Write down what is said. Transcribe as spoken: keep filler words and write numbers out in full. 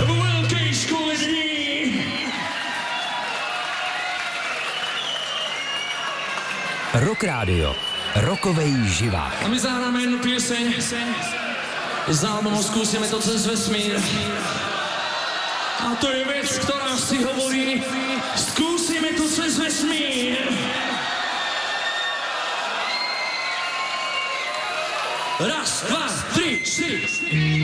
velké školení. Rock Radio. Rokovej živák. A my zahráme jednu píseň z albumu Zkusíme to cez vesmír. A to je věc, která si hovorí, zkusíme to cez vesmír. Raz, dva, tři, čtyři.